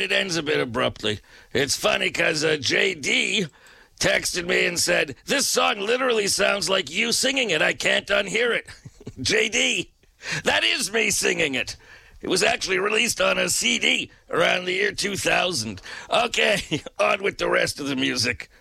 right, it ends a bit abruptly. It's funny because JD texted me and said, this song literally sounds like you singing it. I can't unhear it. JD, that is me singing it. It was actually released on a CD around the year 2000. Okay, on with the rest of the music.